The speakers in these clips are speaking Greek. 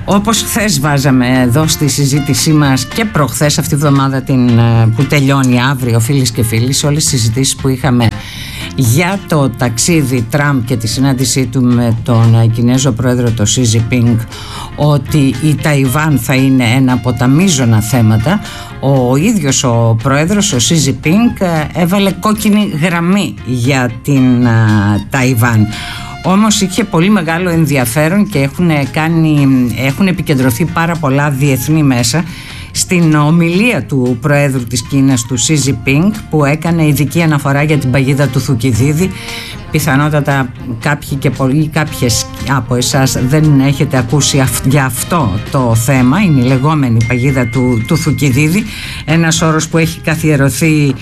Όπως χθες βάζαμε εδώ στη συζήτησή μας και προχθές αυτή τη βδομάδα που τελειώνει αύριο, φίλες και φίλοι, σε όλες τις συζητήσεις που είχαμε για το ταξίδι Τραμπ και τη συνάντησή του με τον Κινέζο πρόεδρο, το Xi Jinping, ότι η Ταϊβάν θα είναι ένα από τα μείζωνα θέματα. Ο ίδιος ο πρόεδρος, ο Xi Jinping, έβαλε κόκκινη γραμμή για την Ταϊβάν. Όμως είχε πολύ μεγάλο ενδιαφέρον και έχουν επικεντρωθεί πάρα πολλά διεθνή μέσα στην ομιλία του Προέδρου της Κίνας, του Xi Jinping, που έκανε ειδική αναφορά για την παγίδα του Θουκυδίδη. Πιθανότατα κάποιες από εσάς δεν έχετε ακούσει για αυτό το θέμα. Είναι η λεγόμενη παγίδα του Θουκυδίδη, ένας όρος που έχει καθιερωθεί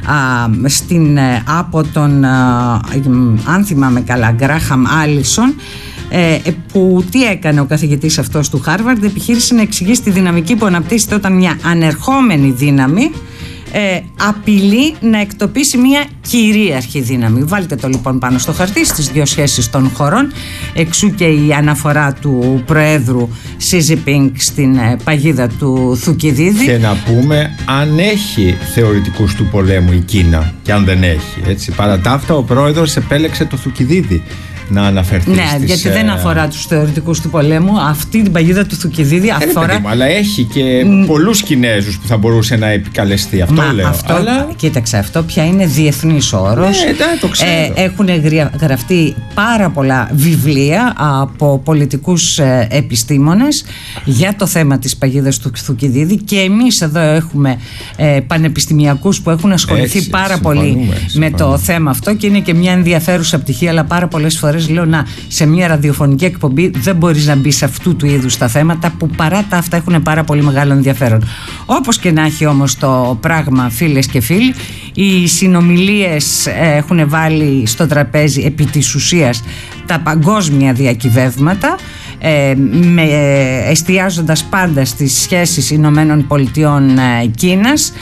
από τον, αν θυμάμαι καλά, Γκράχαμ Άλισον, που τι έκανε ο καθηγητής αυτός του Χάρβαρντ? Επιχείρησε να εξηγήσει τη δυναμική που αναπτύσσεται όταν μια ανερχόμενη δύναμη απειλεί να εκτοπίσει μια κυρίαρχη δύναμη. Βάλτε το λοιπόν πάνω στο χαρτί, στις δύο σχέσεις των χωρών. Εξού και η αναφορά του Προέδρου Xi Jinping στην παγίδα του Θουκυδίδη. Και να πούμε, αν έχει θεωρητικούς του πολέμου η Κίνα, και αν δεν έχει, έτσι, παρά τα αυτά ο Πρόεδρος επέλεξε το Θουκυδίδη να αναφερθεί. Ναι, γιατί δεν αφορά τους θεωρητικούς του πολέμου. Αυτή την παγίδα του Θουκυδίδη αφορά. Αλλά έχει και πολλούς Κινέζους που θα μπορούσε να επικαλεστεί. Αυτό λέω. Κοίταξε, αυτό πια είναι διεθνής όρος. Το ξέρω. Έχουν γραφτεί πάρα πολλά βιβλία από πολιτικούς επιστήμονες για το θέμα της παγίδας του Θουκυδίδη, και εμείς εδώ έχουμε πανεπιστημιακούς που έχουν ασχοληθεί πάρα πολύ με το θέμα αυτό, και είναι και μια ενδιαφέρουσα πτυχή, αλλά πάρα πολλές φορές λέω σε μια ραδιοφωνική εκπομπή δεν μπορείς να μπει σε αυτού του είδους τα θέματα, που παρά τα αυτά έχουν πάρα πολύ μεγάλο ενδιαφέρον. Όπως και να έχει όμως το πράγμα, φίλες και φίλοι, οι συνομιλίες έχουν βάλει στο τραπέζι επί της ουσίας τα παγκόσμια διακυβεύματα, εστιάζοντας πάντα στις σχέσεις Ηνωμένων Πολιτειών Κίνας.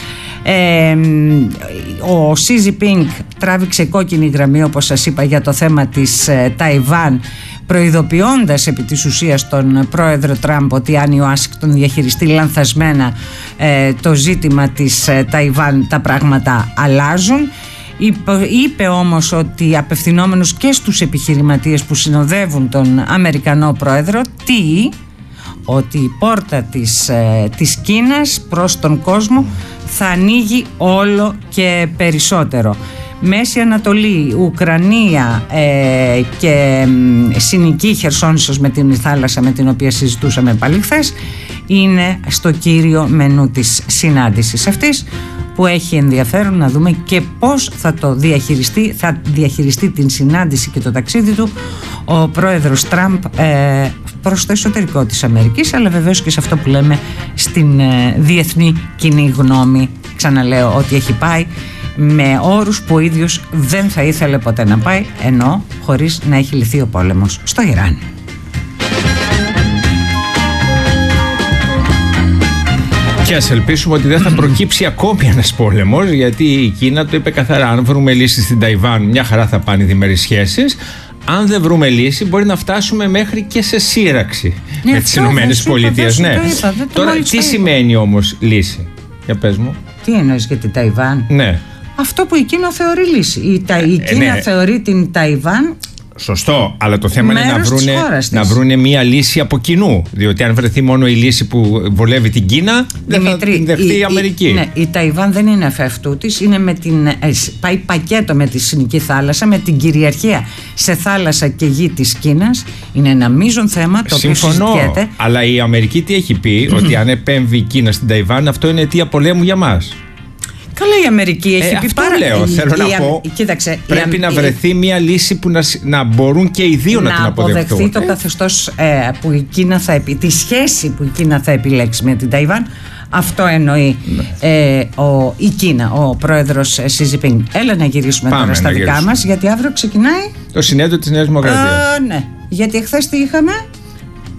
Ο Xi Jinping τράβηξε κόκκινη γραμμή, όπως σας είπα, για το θέμα της Ταϊβάν, προειδοποιώντας επί της ουσίας τον πρόεδρο Τραμπ ότι αν η Ουάσιγκτον διαχειριστεί λανθασμένα το ζήτημα της Ταϊβάν, τα πράγματα αλλάζουν. Είπε όμως ότι, απευθυνόμενος και στους επιχειρηματίες που συνοδεύουν τον Αμερικανό πρόεδρο, ότι η πόρτα της Κίνας προς τον κόσμο θα ανοίγει όλο και περισσότερο. Μέση Ανατολή, Ουκρανία και Συνική Χερσόνησος με την θάλασσα, με την οποία συζητούσαμε πάλι χθες, είναι στο κύριο μενού της συνάντησης αυτής, που έχει ενδιαφέρον να δούμε και πώς θα διαχειριστεί την συνάντηση και το ταξίδι του ο πρόεδρος Τραμπ προς το εσωτερικό της Αμερικής, αλλά βεβαίως και σε αυτό που λέμε στην διεθνή κοινή γνώμη. Ξαναλέω ότι έχει πάει με όρους που ο ίδιος δεν θα ήθελε ποτέ να πάει, ενώ χωρίς να έχει λυθεί ο πόλεμος στο Ιράν. Και ας ελπίσουμε ότι δεν θα προκύψει ακόμη ένας πόλεμος, γιατί η Κίνα το είπε καθαρά: αν βρούμε λύση στην Ταϊβάν, μια χαρά θα πάνε οι διμερείς σχέσεις. Αν δεν βρούμε λύση, μπορεί να φτάσουμε μέχρι και σε σύραξη με τις Ηνωμένες Πολιτείες. Ναι. Τώρα, τι σημαίνει όμως λύση? Για πες μου. Τι εννοείς για την Ταϊβάν? Ναι. Αυτό που η Κίνα θεωρεί λύση. Η Κίνα θεωρεί την Ταϊβάν. Σωστό, αλλά το θέμα είναι να βρούνε μία λύση από κοινού. Διότι αν βρεθεί μόνο η λύση που βολεύει την Κίνα, δεν θα την δεχτεί η Αμερική. Ναι, η Ταϊβάν δεν είναι αφ' της, είναι πάει πακέτο με τη Συνική θάλασσα, με την κυριαρχία σε θάλασσα και γη της Κίνας. Είναι ένα μείζον θέμα το οποίο συζητιέται. Αλλά η Αμερική τι έχει πει? Ότι αν επέμβει η Κίνα στην Ταϊβάν, αυτό είναι αιτία πολέμου για μας. Καλά, η Αμερική έχει πει αυτό λέω. Θέλω να πω, κοίταξε, πρέπει να βρεθεί μια λύση που να μπορούν και οι δύο να την αποδεχτούν. Να αποδεχθεί το καθεστώς που η Κίνα τη σχέση που η Κίνα θα επιλέξει με την Ταϊβάν. Αυτό εννοεί η Κίνα, ο πρόεδρος Xi Jinping. Έλα να γυρίσουμε τώρα στα δικά μας, γιατί αύριο ξεκινάει το συνέδριο της Νέας Δημοκρατίας. Ναι, γιατί εχθές τι είχαμε?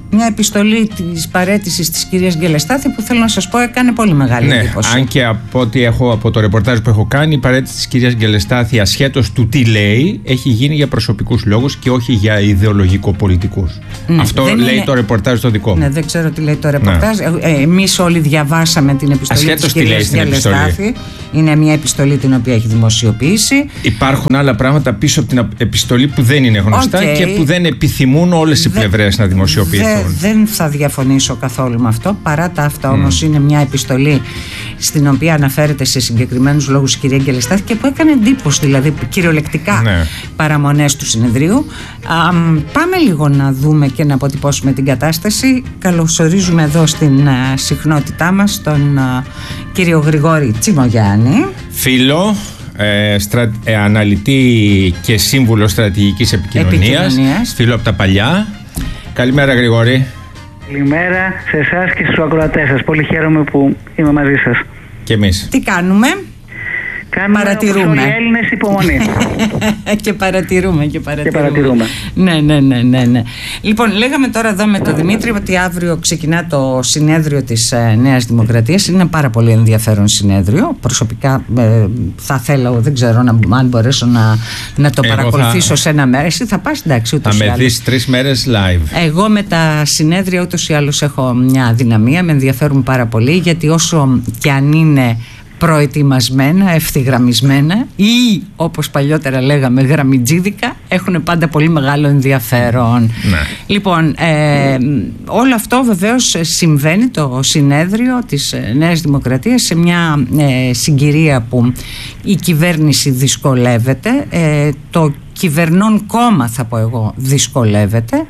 μια επιστολή της παραίτησης της κυρίας Γκελεστάθη που θέλω να σας πω έκανε πολύ μεγάλη εντύπωση. Αν και από ό,τι έχω από το ρεπορτάζ που έχω κάνει, η παραίτηση της κυρίας Γκελεστάθη, ασχέτως του τι λέει, έχει γίνει για προσωπικούς λόγους και όχι για ιδεολογικο-πολιτικούς. Αυτό λέει το ρεπορτάζ το δικό μου. Ναι, δεν ξέρω τι λέει το ρεπορτάζ. Εμείς όλοι διαβάσαμε την επιστολή της κυρίας Γκελεστάθη. Είναι μια επιστολή την οποία έχει δημοσιοποιήσει. Υπάρχουν άλλα πράγματα πίσω από την επιστολή που δεν είναι γνωστά και που δεν επιθυμούν όλες οι πλευρές να δημοσιοποιηθούν. Δεν θα διαφωνήσω καθόλου με αυτό. Παρά τα αυτά όμως είναι μια επιστολή στην οποία αναφέρεται σε συγκεκριμένους λόγους η κυρία Γκελεστάθη και που έκανε εντύπωση, δηλαδή κυριολεκτικά παραμονές του συνεδρίου. Πάμε λίγο να δούμε και να αποτυπώσουμε την κατάσταση. Καλωσορίζουμε εδώ στην συχνότητά μας τον κύριο Γρηγόρη Τσιμογιάννη, φίλο, αναλυτή και σύμβουλο στρατηγικής επικοινωνίας, φίλο από τα παλιά. Καλημέρα, Γρηγόρη. Καλημέρα σε εσάς και στους ακροατές σας. Πολύ χαίρομαι που είμαι μαζί σας. Και εμείς. Τι κάνουμε? Παρατηρούμε. Όλοι οι Έλληνες υπομονή. και παρατηρούμε. Ναι. Λοιπόν, λέγαμε τώρα εδώ με τον Δημήτρη ότι αύριο ξεκινά το συνέδριο της Νέας Δημοκρατίας. Είναι ένα πάρα πολύ ενδιαφέρον συνέδριο. Προσωπικά θα θέλω, δεν ξέρω αν μπορέσω να το παρακολουθήσω σε ένα μέρο. Εσύ θα πας, εντάξει, ούτως ή άλλως. Θα με δεις 3 μέρες live. Εγώ με τα συνέδρια ούτως ή άλλως έχω μια αδυναμία. Με ενδιαφέρουν πάρα πολύ, γιατί όσο και αν είναι προετοιμασμένα, ευθυγραμμισμένα ή όπως παλιότερα λέγαμε γραμμιτζίδικα, έχουν πάντα πολύ μεγάλο ενδιαφέρον. Ναι. Λοιπόν, όλο αυτό βεβαίως συμβαίνει, το συνέδριο της Νέας Δημοκρατίας, σε μια συγκυρία που η κυβέρνηση δυσκολεύεται, το κυβερνών κόμμα, θα πω εγώ, δυσκολεύεται,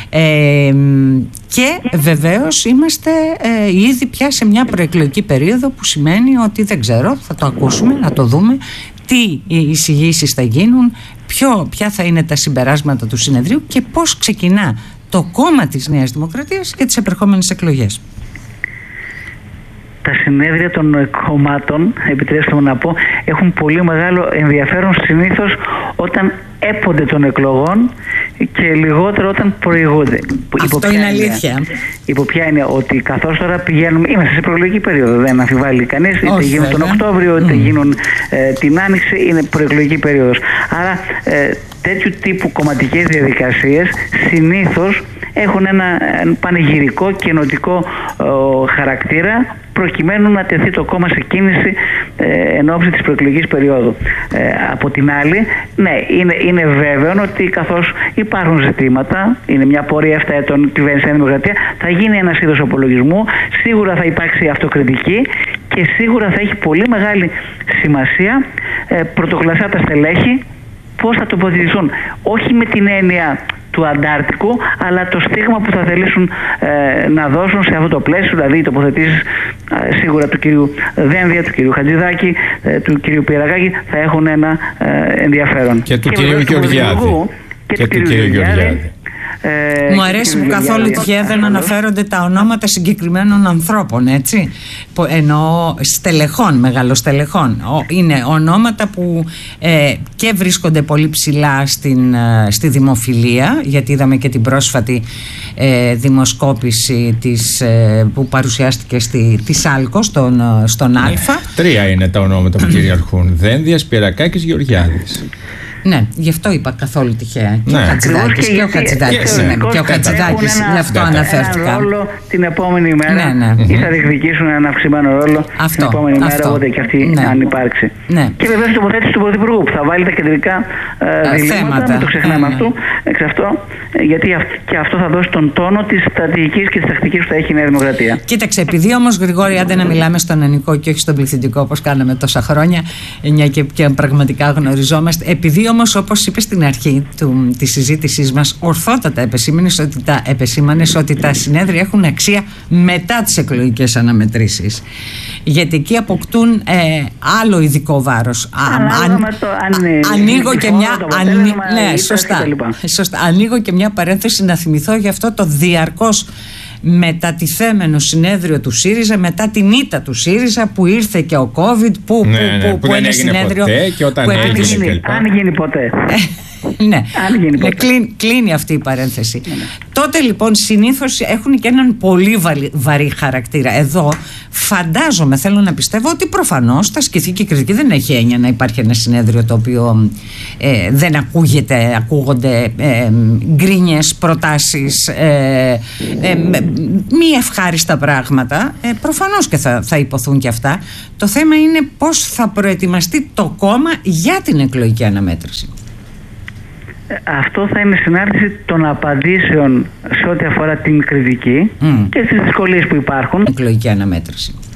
και βεβαίως είμαστε ήδη πια σε μια προεκλογική περίοδο, που σημαίνει ότι δεν ξέρω, θα το ακούσουμε, να το δούμε τι εισηγήσεις θα γίνουν, ποια θα είναι τα συμπεράσματα του συνεδρίου και πώς ξεκινά το κόμμα της Νέας Δημοκρατίας για τις επερχόμενες εκλογές. Τα συνέδρια των κομμάτων, επιτρέψτε μου να πω, έχουν πολύ μεγάλο ενδιαφέρον συνήθως όταν έπονται των εκλογών και λιγότερο όταν προηγούνται. Αυτό είναι αλήθεια. Υπό ποια είναι ότι καθώς τώρα είμαστε σε προεκλογική περίοδο, δεν αμφιβάλλει κανείς, είτε γίνουν τον Οκτώβριο, είτε γίνουν την Άνοιξη, είναι προεκλογική περίοδος. Άρα τέτοιου τύπου κομματικές διαδικασίες συνήθως έχουν ένα πανηγυρικό και ενωτικό χαρακτήρα, προκειμένου να τεθεί το κόμμα σε κίνηση εν ώψη της προεκλογικής περίοδου. Από την άλλη, ναι, είναι βέβαιο ότι καθώς υπάρχουν ζητήματα, είναι μια πορεία 7 ετών κυβέρνηση Νέα Δημοκρατία, θα γίνει ένας είδος απολογισμού, σίγουρα θα υπάρξει αυτοκριτική και σίγουρα θα έχει πολύ μεγάλη σημασία πρωτοκλασσά τα στελέχη πώς θα τοποθετηθούν. Όχι με την έννοια του αντάρτικου, αλλά το στίγμα που θα θελήσουν να δώσουν σε αυτό το πλαίσιο, δηλαδή οι τοποθετήσεις σίγουρα του κυρίου Δένδια, του κυρίου Χατζηδάκη, του κυρίου Πυραγάκη θα έχουν ένα ενδιαφέρον. Και του κυρίου Γεωργιάδη. Και του κυρίου Γεωργιάδη. Μου αρέσει που καθόλου τυχαία δεν αναφέρονται τα ονόματα συγκεκριμένων ανθρώπων, έτσι. Εννοώ στελεχών, μεγαλοστελεχών. Είναι ονόματα που και βρίσκονται πολύ ψηλά στη δημοφιλία, γιατί είδαμε και την πρόσφατη δημοσκόπηση που παρουσιάστηκε της ΑΛΚΟ στον Α. 3 είναι τα ονόματα που κυριαρχούν: Δένδιας, Πυρακάκης, Γεωργιάδης. Ναι, γι' αυτό είπα καθόλου τυχαία. Και ο Χατζηδάκης και ο Χατζηδάκης, γι' αυτό αναφέρθηκα. Ένα ρόλο την επόμενη μέρα ή θα διεκδικήσουν έναν αυξημένο ρόλο την επόμενη μέρα, οπότε και αυτή αν υπάρξει. Και βεβαίως η τοποθέτηση του Πρωθυπουργού που θα βάλει τα κεντρικά διλήμματα, μην το ξεχνάμε αυτό, γιατί και αυτό θα δώσει τον τόνο της στρατηγικής και της τακτικής που θα έχει η Νέα Δημοκρατία. Κοίταξε, επειδή όμως, Γρηγόρη, άντε να μιλάμε στον ενικό και όχι στον πληθυντικό όπως κάναμε τόσα χρόνια, μια και πραγματικά γνωριζόμαστε, επειδή όμως, όπως είπες στην αρχή της συζήτησής μας, ορθότατα επεσήμανες ότι τα συνέδρια έχουν αξία μετά τις εκλογικές αναμετρήσεις. Γιατί εκεί αποκτούν άλλο ειδικό βάρος. Ανοίγω και μια. Ναι, σωστά. Ανοίγω και μια παρένθεση να θυμηθώ γι' αυτό το διαρκώς μετατιθέμενο συνέδριο του ΣΥΡΙΖΑ μετά την ήττα του ΣΥΡΙΖΑ, που ήρθε και ο COVID, που δεν είναι συνέδριο ποτέ, και όταν αν γίνει ποτέ. Ναι, Αν γίνει ποτέ. κλείνει αυτή η παρένθεση. Τότε λοιπόν συνήθως έχουν και έναν πολύ βαρύ χαρακτήρα. Εδώ φαντάζομαι, θέλω να πιστεύω ότι προφανώς θα ασκηθεί και η κριτική. Δεν έχει έννοια να υπάρχει ένα συνέδριο το οποίο δεν ακούγονται γκρίνιες, προτάσεις, μη ευχάριστα πράγματα. Προφανώς και θα υποθούν και αυτά. Το θέμα είναι πώς θα προετοιμαστεί το κόμμα για την εκλογική αναμέτρηση. Αυτό θα είναι συνάρτηση των απαντήσεων σε ό,τι αφορά την κριτική και τις δυσκολίες που υπάρχουν. Εκλογική αναμέτρηση.